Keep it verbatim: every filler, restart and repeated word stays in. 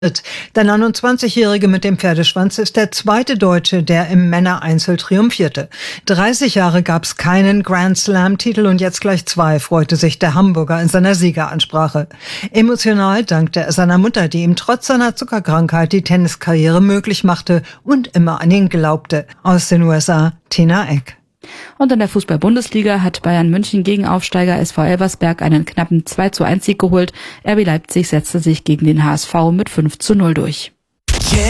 Der neunundzwanzigjährige mit dem Pferdeschwanz ist der zweite Deutsche, der im Männereinzel triumphierte. dreißig Jahre gab es keinen Grand Slam-Titel und jetzt gleich zwei, freute sich der Hamburger in seiner Siegeransprache. Emotional dankte er seiner Mutter, die ihm trotz seiner Zuckerkrankheit die Tenniskarriere möglich machte und immer an ihn glaubte. Aus den U S A, Tina Eck. Und in der Fußball-Bundesliga hat Bayern München gegen Aufsteiger S V Elversberg einen knappen zwei zu eins Sieg geholt. R B Leipzig setzte sich gegen den H S V mit fünf zu null durch.